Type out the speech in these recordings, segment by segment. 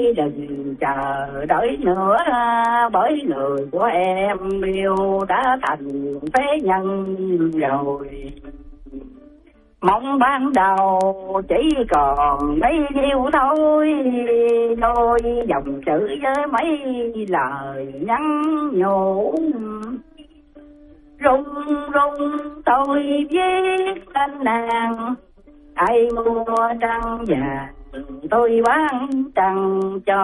đừng chờ đợi nữa, bởi người của em yêu đã thành phế nhân rồi. Mong ban đầu chỉ còn mấy nhiêu thôi, đôi dòng chữ với mấy lời nhắn nhủ. Rung rung tôi viết tên nàng, ai mua trăng vàng tôi bán trăng cho.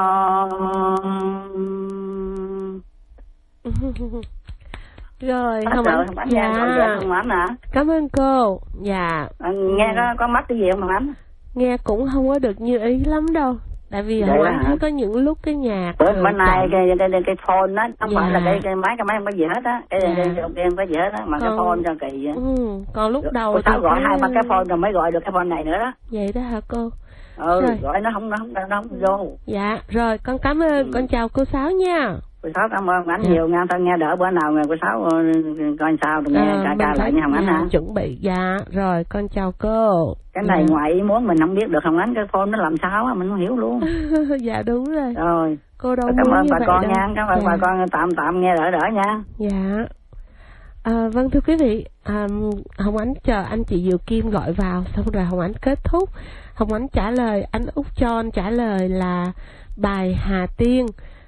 Rồi Hồng Ánh, dạ, cảm ơn cô. Dạ. Nghe có mất cái gì không Hồng Ánh? Nghe cũng không có được như ý lắm đâu, tại vì Hồng Ánh thấy có những lúc cái nhạc bữa nay cái phone đó không phải là cái máy không có gì hết á, cái không có gì hết á, mà cái phone cho kỳ. Còn lúc đầu tao gọi 2-3 cái phone rồi mới gọi được cái phone này nữa đó. Vậy đó hả cô? Gọi nó không vô. Dạ rồi, con cảm ơn, con chào cô Sáu nha. Cô Sáu cảm ơn anh nhiều nha, tao nghe đỡ bữa nào cô Sáu coi sao rồi nghe ca lại nha Hồng Ánh hả? Chuẩn bị. Dạ rồi, con chào cô. Cái này ngoài ý muốn mình không biết được Hồng Ánh, cái phone nó làm sao á mình không hiểu luôn. Dạ đúng rồi. Rồi cô đâu cảm ơn bà con đâu nha, cảm ơn bà con tạm nghe đỡ nha. Dạ. Vâng thưa quý vị, Hồng Ánh chờ anh chị Diệu Kim gọi vào xong rồi Hồng Ánh kết thúc. Hồng Ánh trả lời anh Úc John trả lời là bài Hà Tiên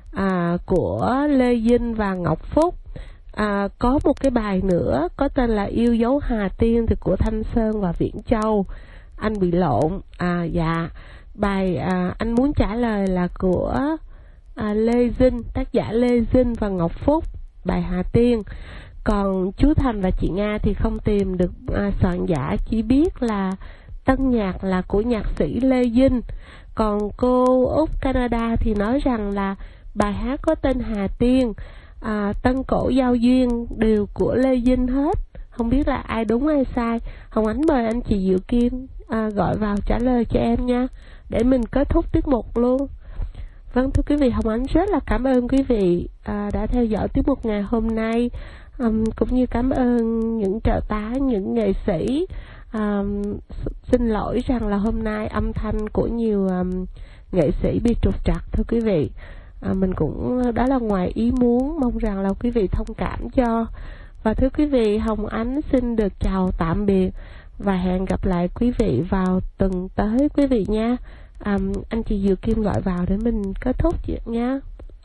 của Lê Vinh và Ngọc Phúc. Có một cái bài nữa có tên là Yêu Dấu Hà Tiên thì của Thanh Sơn và Viễn Châu. Anh bị lộn. Dạ. Bài anh muốn trả lời là của Lê Vinh, tác giả Lê Vinh và Ngọc Phúc, bài Hà Tiên. Còn chú Thành và chị Nga thì không tìm được soạn giả, chỉ biết là tân nhạc là của nhạc sĩ Lê Vinh. Còn cô Úc Canada thì nói rằng là bài hát có tên Hà Tiên, tân cổ giao duyên đều của Lê Vinh hết. Không biết là ai đúng ai sai. Hồng Ánh mời anh chị Diệu Kim gọi vào trả lời cho em nha, để mình kết thúc tiết mục luôn. Vâng thưa quý vị, Hồng Ánh rất là cảm ơn quý vị đã theo dõi tiết mục ngày hôm nay, cũng như cảm ơn những trợ tá, những nghệ sĩ. Xin lỗi rằng là hôm nay âm thanh của nhiều nghệ sĩ bị trục trặc thưa quý vị. Mình cũng đó là ngoài ý muốn, mong rằng là quý vị thông cảm cho. Và thưa quý vị, Hồng Ánh xin được chào tạm biệt và hẹn gặp lại quý vị vào tuần tới quý vị nha. Anh chị Diệu Kim gọi vào để mình kết thúc chuyện nha.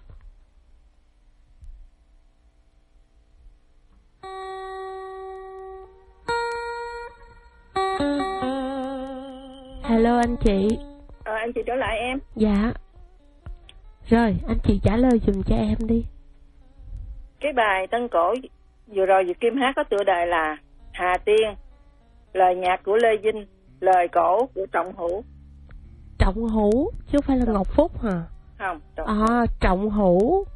Hello anh chị. Anh chị trở lại em. Dạ. Rồi anh chị trả lời dùm cho em đi. Cái bài tân cổ vừa rồi Diệu Kim hát có tựa đề là Hà Tiên, lời nhạc của Lê Vinh, lời cổ của Trọng Hữu. Trọng Hữu chứ không phải là Ngọc Phúc hả? Không, Trọng Hữu.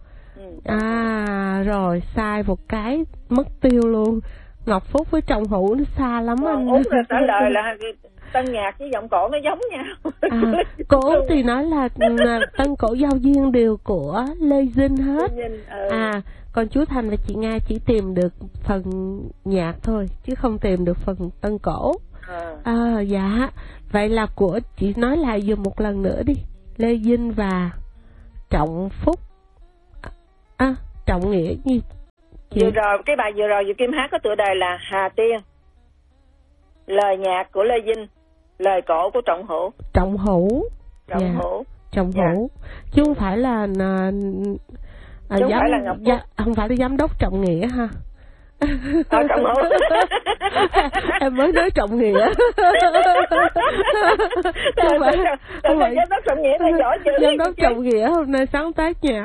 Rồi sai một cái mất tiêu luôn. Ngọc Phúc với Trọng Hữu nó xa lắm anh. Út là trả lời là tân nhạc với giọng cổ nó giống nhau. Cô Út thì nói là tân cổ giao duyên đều của Lê Vinh hết. Còn chú Thành và chị Nga chỉ tìm được phần nhạc thôi chứ không tìm được phần tân cổ. Dạ. Vậy là của chị nói lại dùm một lần nữa đi. Lê Vinh và Trọng Phúc. Trọng Nghĩa gì? Vừa rồi cái bài vừa rồi Diệu Kim hát có tựa đề là Hà Tiên, lời nhạc của Lê Vinh, lời cổ của Trọng Hữu. Trọng Hữu. Chứ không phải là không phải là giám đốc Trọng Nghĩa ha. Trọng Hữu. Em mới nói Trọng Nghĩa. Không phải giám đốc Trọng Nghĩa là giỏi chữ. Giám đốc Trọng Nghĩa hôm nay sáng tác nhạc.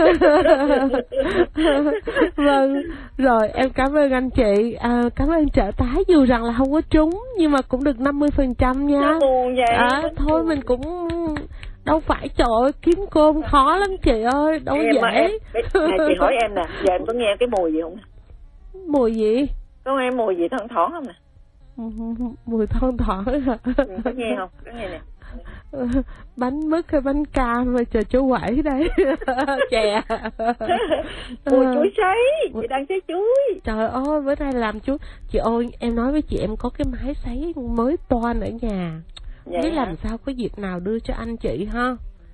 Vâng, rồi em cảm ơn anh chị, cảm ơn trợ tá dù rằng là không có trúng nhưng mà cũng được 50% nha. Thôi mình cũng đâu phải, trời ơi, kiếm cơm khó lắm chị ơi, đâu dễ. Chị hỏi em nè, giờ em có nghe cái mùi gì không? Mùi gì? Có nghe mùi gì thoang thoảng không nè? Mùi thoang thoảng hả? Có nghe không? Có nghe nè. Bánh mứt hay bánh cam mà chờ chú quẩy đây. Chè. Mùi chuối sấy, chị đang sấy chuối. Trời ơi, bữa nay làm chú. Chị ơi, em nói với chị, em có cái máy sấy mới toan ở nhà. Biết làm sao có dịp nào đưa cho anh chị ha.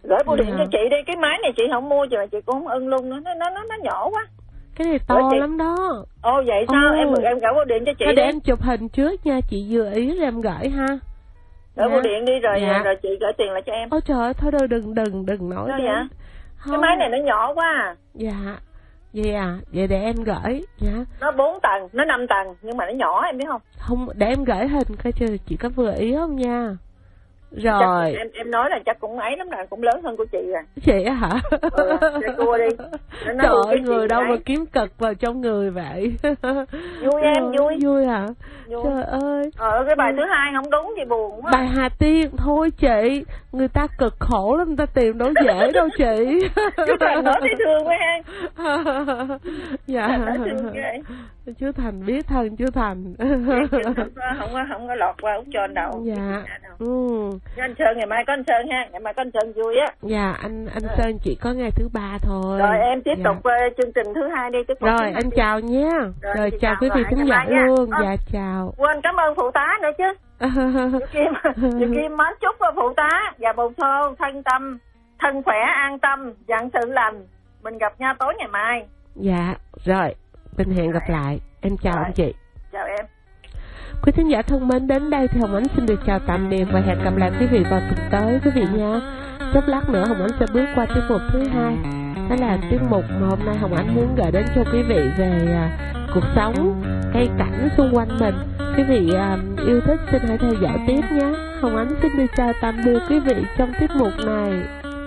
Gửi bưu điện cho chị đi, cái máy này chị không mua mà chị cũng không ưng luôn nữa, nó nhỏ quá. Cái này to lắm đó. Ồ vậy sao? Em gửi bưu điện cho chị đi. Để em chụp hình trước nha, chị vừa ý rồi em gửi ha. Gửi bưu điện đi rồi rồi chị gửi tiền lại cho em. Ôi trời ơi, thôi đừng nói vậy. Cái máy này nó nhỏ quá à. Dạ. Vậy để em gửi nha. Nó 4 tầng, nó 5 tầng nhưng mà nó nhỏ em biết không? Không, để em gửi hình coi chị có vừa ý không nha. Rồi em nói là chắc cũng ấy lắm rồi, cũng lớn hơn của chị rồi. Chị hả? Chị cua đi. Trời ơi, người đâu mà kiếm cực vào trong người vậy. Vui em, vui hả? Vui. Trời ơi. Cái bài thứ hai không đúng gì buồn quá. Bài Hà Tiên thôi chị, người ta cực khổ lắm, người ta tìm đâu dễ đâu chị. Chú Thành nói thấy thương quá ha. Dạ. Chú Thành biết thân chú Thành. Không có lọt qua Út John đâu. Dạ. Anh Sơn ngày mai có anh Sơn ha, ngày mai có anh Sơn vui á. Dạ, anh Sơn chỉ có ngày thứ 3 thôi. Rồi em tiếp tục chương trình thứ 2 đi. Rồi anh chào nhé. Rồi chào quý vị khán giả luôn. Dạ chào. Quên cảm ơn phụ tá nữa chứ. Chị Kim mến chúc phụ tá và bồn xô thân khỏe an tâm, vạn sự lành. Mình gặp nhau tối ngày mai. Dạ, rồi mình hẹn gặp lại. Em chào anh chị. Chào em. Quý khán giả thân mến, đến đây thì Hồng Ánh xin được chào tạm biệt và hẹn gặp lại quý vị vào tuần tới quý vị nha. Chốc lát nữa Hồng Ánh sẽ bước qua tiết mục thứ 2. Đó là tiết mục mà hôm nay Hồng Ánh muốn gửi đến cho quý vị về cuộc sống, cây cảnh xung quanh mình. Quý vị yêu thích xin hãy theo dõi tiếp nhé. Hồng Ánh xin được chào tạm biệt quý vị trong tiết mục này.